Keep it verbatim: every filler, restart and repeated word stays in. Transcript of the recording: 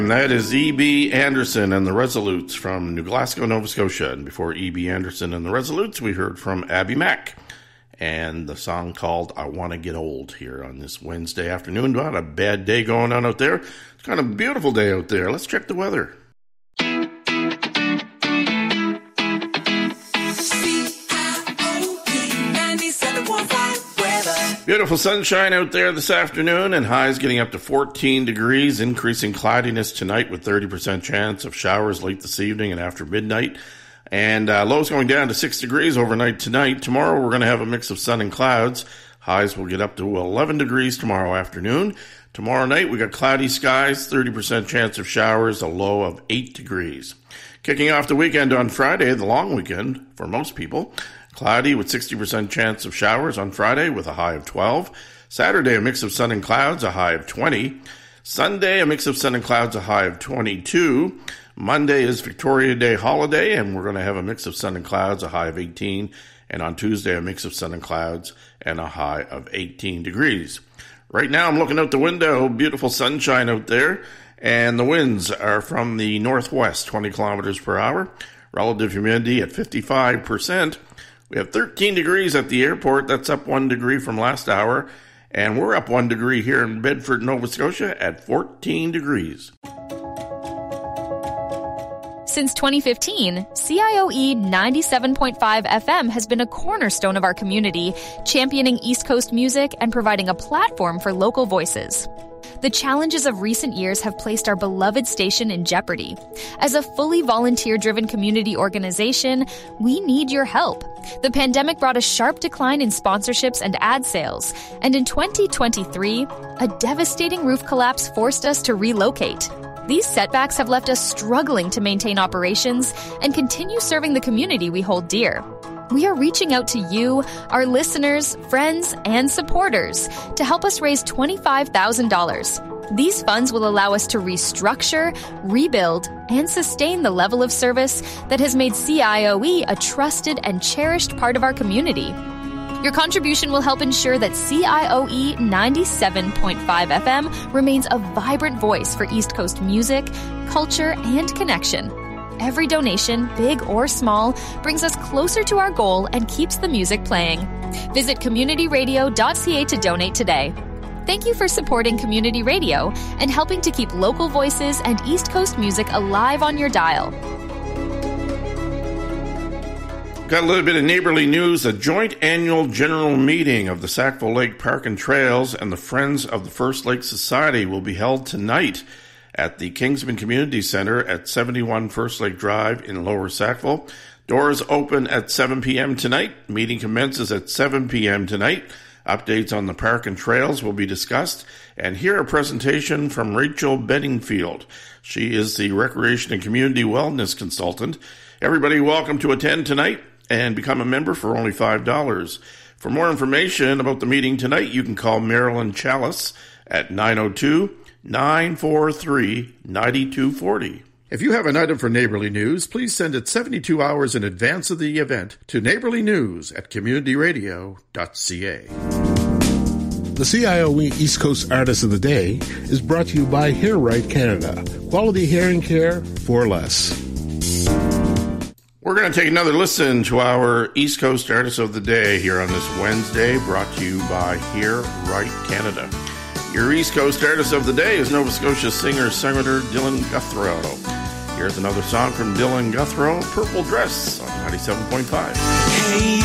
And that is E B. Anderson and the Resolutes from New Glasgow, Nova Scotia. And before E B. Anderson and the Resolutes, we heard from Abby Mack and the song called I Want to Get Old here on this Wednesday afternoon. Not a bad day going on out there. It's kind of a beautiful day out there. Let's check the weather. Beautiful sunshine out there this afternoon, and highs getting up to fourteen degrees, increasing cloudiness tonight with thirty percent chance of showers late this evening and after midnight. And uh, lows going down to six degrees overnight tonight. Tomorrow we're going to have a mix of sun and clouds. Highs will get up to eleven degrees tomorrow afternoon. Tomorrow night we got cloudy skies, thirty percent chance of showers, a low of eight degrees. Kicking off the weekend on Friday, the long weekend for most people. Cloudy with sixty percent chance of showers on Friday with a high of twelve. Saturday, a mix of sun and clouds, a high of twenty. Sunday, a mix of sun and clouds, a high of twenty-two. Monday is Victoria Day holiday, and we're going to have a mix of sun and clouds, a high of eighteen. And on Tuesday, a mix of sun and clouds and a high of eighteen degrees. Right now, I'm looking out the window, beautiful sunshine out there, and the winds are from the northwest, twenty kilometers per hour. Relative humidity at fifty-five percent. We have thirteen degrees at the airport. That's up one degree from last hour. And we're up one degree here in Bedford, Nova Scotia at fourteen degrees. Since twenty fifteen, C I O E ninety-seven point five F M has been a cornerstone of our community, championing East Coast music and providing a platform for local voices. The challenges of recent years have placed our beloved station in jeopardy. As a fully volunteer-driven community organization, we need your help. The pandemic brought a sharp decline in sponsorships and ad sales, and in twenty twenty-three, a devastating roof collapse forced us to relocate. These setbacks have left us struggling to maintain operations and continue serving the community we hold dear. We are reaching out to you, our listeners, friends, and supporters to help us raise twenty-five thousand dollars. These funds will allow us to restructure, rebuild, and sustain the level of service that has made C I O E a trusted and cherished part of our community. Your contribution will help ensure that C I O E ninety-seven point five F M remains a vibrant voice for East Coast music, culture, and connection. Every donation, big or small, brings us closer to our goal and keeps the music playing. Visit community radio dot c a to donate today. Thank you for supporting community radio and helping to keep local voices and East Coast music alive on your dial. Got a little bit of neighborly news. A joint annual general meeting of the Sackville Lake Park and Trails and the Friends of the First Lake Society will be held tonight at the Kingsman Community Center at seventy-one First Lake Drive in Lower Sackville. Doors open at seven p.m. tonight. Meeting commences at seven p.m. tonight. Updates on the park and trails will be discussed. And here a presentation from Rachel Bedingfield. She is the Recreation and Community Wellness Consultant. Everybody welcome to attend tonight and become a member for only five dollars. For more information about the meeting tonight, you can call Marilyn Chalice at nine oh two, nine four three, nine two four oh. If you have an item for Neighborly News, please send it seventy-two hours in advance of the event to neighborly news at community radio dot c a. The C I O E East Coast Artist of the Day is brought to you by Hair Right Canada. Quality hearing care for less. We're going to take another listen to our East Coast Artist of the Day here on this Wednesday, brought to you by Hair Right Canada. Your East Coast Artist of the Day is Nova Scotia singer-songwriter Dylan Guthrow. Here's another song from Dylan Guthrow, Purple Dress on ninety-seven point five. Hey.